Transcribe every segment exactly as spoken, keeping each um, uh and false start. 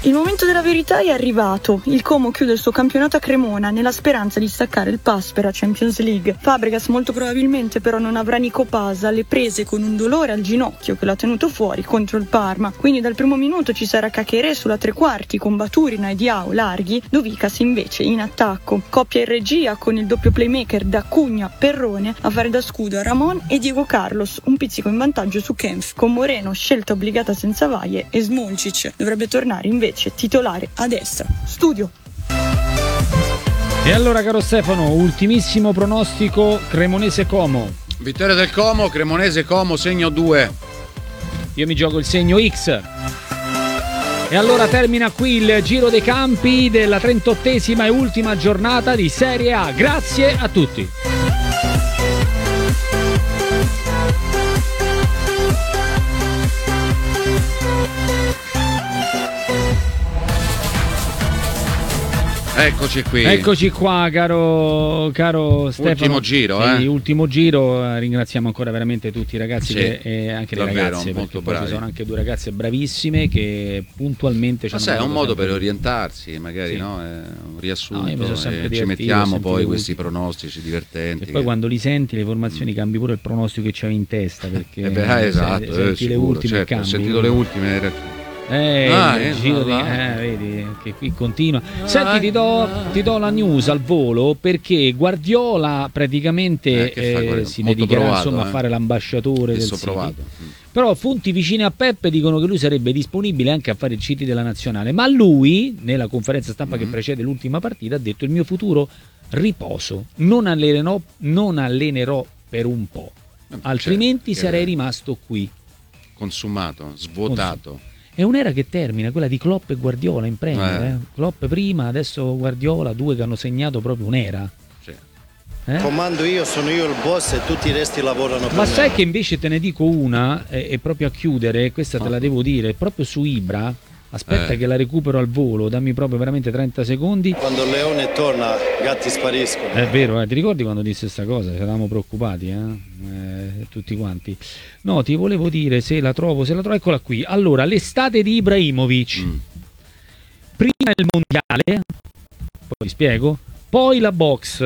Il momento della verità è arrivato. Il Como chiude il suo campionato a Cremona nella speranza di staccare il pass per la Champions League. Fabregas molto probabilmente però non avrà Nico Pasa alle prese con un dolore al ginocchio che l'ha tenuto fuori contro il Parma. Quindi dal primo minuto ci sarà Cacheré sulla tre quarti con Baturina e Diao larghi, Dovicas invece in attacco. Coppia in regia con il doppio playmaker da Cugna Perrone a fare da scudo a Ramon e Diego Carlos, un pizzico in vantaggio su Kempf, con Moreno scelta obbligata senza vaie e Smolcic dovrebbe tornare invece titolare a destra. Studio. E allora, caro Stefano, ultimissimo pronostico Cremonese-Como. Vittoria del Como, Cremonese-Como, segno due. Io mi gioco il segno X. E allora termina qui il giro dei campi della trentottesima e ultima giornata di Serie A. Grazie a tutti. Eccoci qui. Eccoci qua, caro, caro Stefano. Ultimo giro, sì, eh. ultimo giro. Ringraziamo ancora veramente tutti i ragazzi, Sì, che, e anche le davvero, ragazze, molto perché poi ci bravi. sono anche due ragazze bravissime che puntualmente ci Ma hanno sai, è un modo sempre- per orientarsi, magari, Sì. no? È un riassunto. No, io mi sono sempre e ci divertito, mettiamo sempre poi le questi ultime. pronostici divertenti. E poi che- quando li senti le formazioni cambi pure il pronostico che c'avevi in testa, perché Eh beh, se- esatto, senti eh, le sicuro, ultime certo, ho cambi. sentito le ultime. era- Eh, Ah, il eh, giro no, di- va. eh, vedi che qui continua. Senti, ti do, ti do la news al volo, perché Guardiola praticamente Eh, che fa eh, quello? si Molto dedicherà provato, insomma eh. a fare l'ambasciatore del Adesso City. provato. Però fonti vicine a Peppe dicono che lui sarebbe disponibile anche a fare il City della nazionale, ma lui nella conferenza stampa Mm-hmm. che precede l'ultima partita ha detto: il mio futuro riposo, non allenerò, non allenerò per un po', altrimenti certo, sarei che- rimasto qui. Consumato, svuotato. È un'era che termina, quella di Klopp e Guardiola in Premier. Eh. Eh. Klopp prima, adesso Guardiola, due che hanno segnato proprio un'era. Sì. Eh? Comando io, sono io il boss e tutti i resti lavorano per Ma me. sai che invece te ne dico una, e, e proprio a chiudere, questa te la devo dire, proprio su Ibra, aspetta Eh. che la recupero al volo, dammi proprio veramente trenta secondi. Quando il leone torna, gatti spariscono. È vero, eh? Ti ricordi quando disse sta cosa? Ci eravamo preoccupati, eh? Eh, tutti quanti. No, ti volevo dire, se la trovo, se la trovo, eccola qui. Allora, l'estate di Ibrahimovic. Mm. Prima il mondiale, poi ti spiego, poi la box.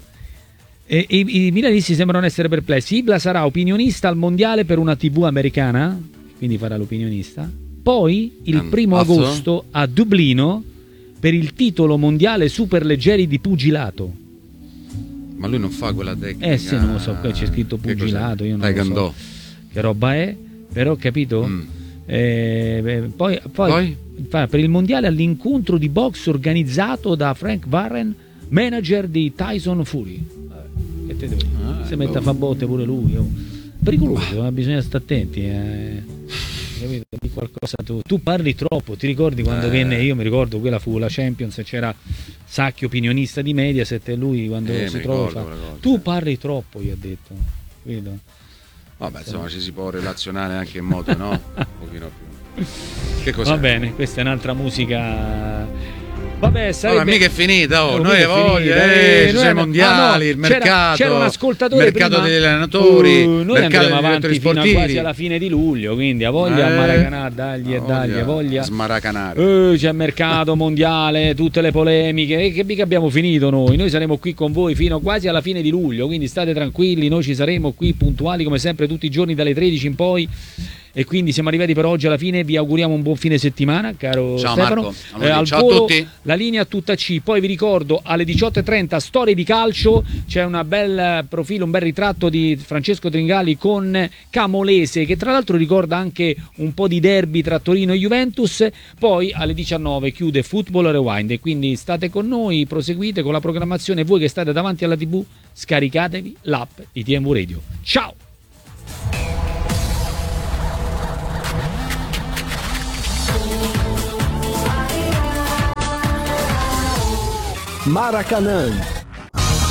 E, e, i milanisti sembrano essere perplessi. Ibra sarà opinionista al mondiale per una tivù americana, quindi farà l'opinionista. Poi il Mm, primo azzo? agosto a Dublino per il titolo mondiale superleggeri di pugilato. Ma lui non fa quella tecnica. Eh sì, non lo so, qui c'è scritto Che pugilato, cos'è? io non Taekwondo. lo so che roba è, però capito? Mm. Eh, beh, poi, poi, Poi? fa per il mondiale all'incontro di box organizzato da Frank Warren, manager di Tyson Fury. Eh, Che te devo dire? Ah, si mette boh. a fa botte pure lui. Oh. Pericoloso, ma bisogna stare attenti. Eh. Capito? Di qualcosa tu, tu parli troppo, ti ricordi quando Eh. venne, io mi ricordo quella fu la Champions e c'era Sacchi opinionista di Mediaset e lui quando Eh, si mi trova ricordo fa, quella cosa, tu sì. parli troppo, gli ha detto, capito? Vabbè, insomma, ci si può relazionare anche in modo, no? Un pochino più. Che cos'è? Va bene, questa è un'altra musica. Vabbè, sarebbe... Vabbè, mica è finita, oh, Oh, noi mica è voglia, finita, eh, eh, ci noi sono i abbiamo- mondiali, ah, no, il c'era- mercato, c'era un ascoltatore mercato prima- degli allenatori, Uh, noi mercato andremo degli avanti direttori fino a sportivi. quasi alla fine di luglio, quindi a voglia Eh, a Maracanà, dagli e a dagli, a voglia. smaracanare. Eh, c'è mercato mondiale, tutte le polemiche, e che mica abbiamo finito noi. Noi saremo qui con voi fino quasi alla fine di luglio, quindi state tranquilli, noi ci saremo qui puntuali come sempre tutti i giorni dalle tredici in poi. E quindi siamo arrivati per oggi alla fine, vi auguriamo un buon fine settimana, caro Ciao Stefano. Marco, Eh, al ciao a volo, tutti. la linea tutta C, poi vi ricordo alle diciotto e trenta Storie di calcio, c'è un bel profilo, un bel ritratto di Francesco Tringali con Camolese, che tra l'altro ricorda anche un po' di derby tra Torino e Juventus. Poi alle diciannove chiude Football Rewind, e quindi state con noi, proseguite con la programmazione. Voi che state davanti alla tivù, scaricatevi l'app di T M V Radio. Ciao! Maracanã.